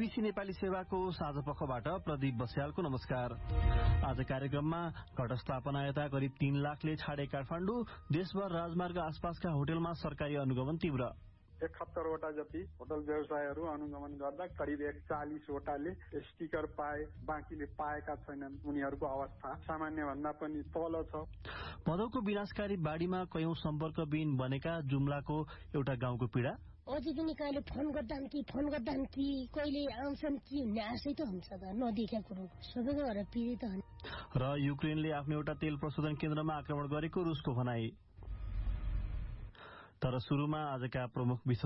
BBC Nepali सेवाको साँझपखबाट प्रदीप बस्यालको नमस्कार। आज कार्यक्रममा घटस्थापना यता करिब 3 लाखले छाडे काठमाडौँ, देशभर राजमार्ग आसपासका होटलमा सरकारी अनुगमन तीव्र। 71वटा जति होटल व्यवसायहरू अनुगमन गर्दा करिब 41वटाले स्टिकर पाए, बाँकीले पाएका छैनन्। उनीहरूको अवस्था सामान्य भन्दा पनि तल छ। भदौको विनाशकारी बाढीमा कयौं सम्पर्कविहीन बनेका जुम्लाको एउटा गाउँको पीडा। अझै पनि कहिले फोन गर्दा कहिले आउँछन् कि भन्ने आशै त हुन्छ त, नदेखेको कुरो सबैको घर पीडित हुन्। र युक्रेनले आफ्नो एउटा तेल प्रशोधन केन्द्रमा आक्रमण गरेको रुसको भनाई। तर सुरुमा आजका प्रमुख विश्व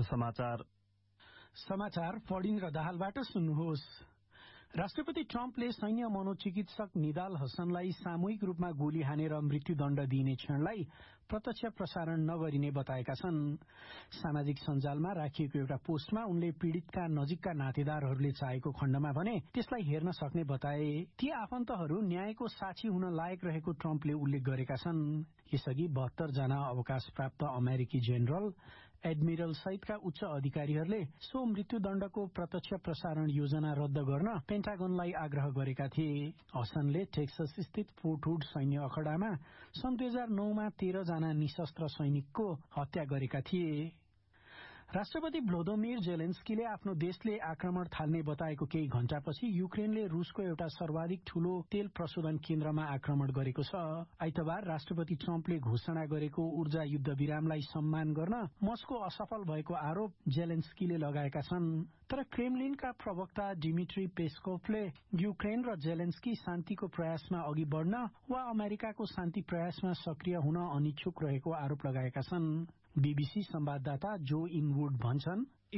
समाचार फडिङ र दाहालबाट सुन्नुहोस्। राष्ट्रपति ट्रम्पले सैन्य मनोचिकित्सक निदाल हसनलाई सामूहिक रूपमा गोली हानेर मृत्युदण्ड दिइने क्षणलाई प्रत्यक्ष प्रसारण नगरिने बताएका छन्। सामाजिक सञ्जालमा राखिएको एउटा पोस्टमा उनले पीड़ितका नजिकका नातेदारहरूले चाहेको खण्डमा भने त्यसलाई हेर्न सक्ने बताए। ती आफन्तहरू न्यायको साक्षी हुन लायक रहेको ट्रम्पले उल्लेख गरेका छन्। यसअघि 72 जना अवकाश प्राप्त अमेरिकी जेनरल, एडमिरल सहितका उच्च अधिकारीहरूले सो मृत्युदण्डको प्रत्यक्ष प्रसारण योजना रद्द गर्न पेन्टागनलाई आग्रह गरेका थिए। हसनले टेक्सस स्थित फोर्ट हुड सैन्य अखडामा सन् 2009मा 13 जना निशस्त्र सैनिकको हत्या गरेका थिए। राष्ट्रपति भ्लोदोमिर जेलेन्स्कीले आफ्नो देशले आक्रमण थाल्ने बताएको केही घण्टापछि युक्रेनले रुसको एउटा सर्वाधिक ठूलो तेल प्रशोधन केन्द्रमा आक्रमण गरेको छ। आइतबार राष्ट्रपति ट्रम्पले घोषणा गरेको ऊर्जा युद्ध विरामलाई सम्मान गर्न मस्को असफल भएको आरोप जेलेन्स्कीले लगाएका छन्। तर क्रेमलिनका प्रवक्ता डिमिट्री पेस्कोभले युक्रेन र जेलेन्स्की शान्तिको प्रयासमा अघि बढ़न वा अमेरिकाको शान्ति प्रयासमा सक्रिय हुन अनिच्छुक रहेको आरोप लगाएका छन्। बीबीसी संवाददाता जो इनवुड भन्छन्,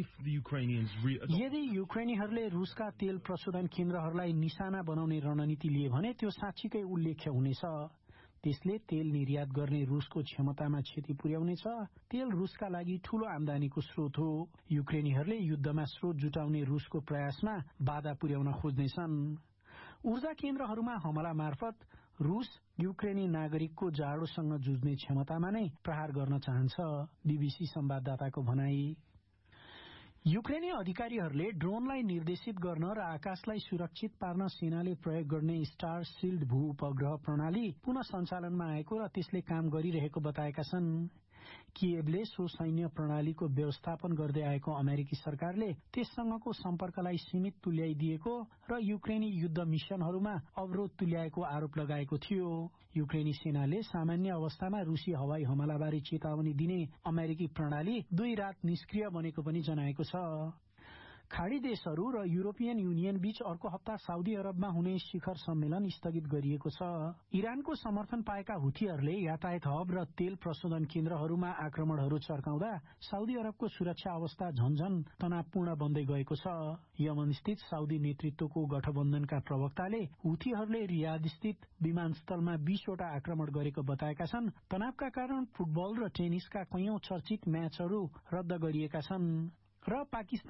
यदि युक्रेनीहरूले रुसका तेल प्रशोधन केन्द्रहरूलाई निशाना बनाउने रणनीति लिए भने त्यो साँच्चीकै उल्लेख्य हुनेछ। त्यसले तेल निर्यात गर्ने रुसको क्षमतामा क्षति पुर्याउनेछ। तेल रुसका लागि ठूलो आमदानीको स्रोत हो। युक्रेनीहरूले युद्धमा स्रोत जुटाउने रुसको प्रयासमा बाधा पुर्याउन खोज्नेछन्। ऊर्जा केन्द्रहरूमा हमला मार्फत रुस युक्रेनी नागरिकको जाडोसँग जुझ्ने क्षमतामा नै प्रहार गर्न चाहन्छ, बीबीसी संवाददाताको भनाई। युक्रेनी अधिकारीहरूले ड्रोनलाई निर्देशित गर्न र आकाशलाई सुरक्षित पार्न सेनाले प्रयोग गर्ने स्टार शिल्ड भू उपग्रह प्रणाली पुनः सञ्चालनमा आएको र त्यसले काम गरिरहेको बताएका छन्। किएभले सो सैन्य प्रणालीको व्यवस्थापन गर्दै आएको अमेरिकी सरकारले त्यससँगको सम्पर्कलाई सीमित तुल्याइदिएको र युक्रेनी युद्ध मिशनहरूमा अवरोध तुल्याएको आरोप लगाएको थियो। युक्रेनी सेनाले सामान्य अवस्थामा रूसी हवाई हमलाबारे चेतावनी दिने अमेरिकी प्रणाली 2 रात निष्क्रिय बनेको पनि जनाएको छ। खाडी देशहरू र युरोपियन युनियन बीच अर्को हप्ता साउदी अरबमा हुने शिखर सम्मेलन स्थगित गरिएको छ। इरानको समर्थन पाएका हुथीहरूले यातायात हब र तेल प्रशोधन केन्द्रहरूमा आक्रमणहरू चर्काउँदा साउदी अरबको सुरक्षा अवस्था झन्झन तनावपूर्ण बन्दै गएको छ। यमन स्थित साउदी नेतृत्वको गठबन्धनका प्रवक्ताले हुथीहरूले रियाद स्थित विमानस्थलमा 20 वटा आक्रमण गरेको बताएका छन्। तनावका कारण फुटबल र टेनिसका कैयौं चर्चित म्याचहरू रद्द गरिएका छन्। र पाकिस्तान